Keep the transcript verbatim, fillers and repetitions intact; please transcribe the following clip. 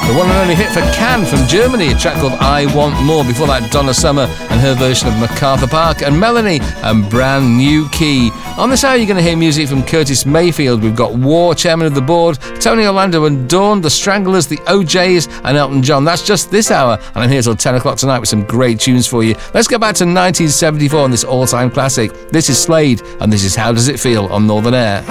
The one and only hit for Can from Germany, a track called I Want More. Before that, Donna Summer and her version of MacArthur Park, and Melanie and Brand New Key. On this hour, you're going to hear music from Curtis Mayfield. We've got War, Chairman of the Board, Tony Orlando and Dawn, The Stranglers, The O Js and Elton John. That's just this hour, and I'm here till ten o'clock tonight with some great tunes for you. Let's go back to nineteen seventy-four and this all-time classic. This is Slade, and this is How Does It Feel on Northern Air.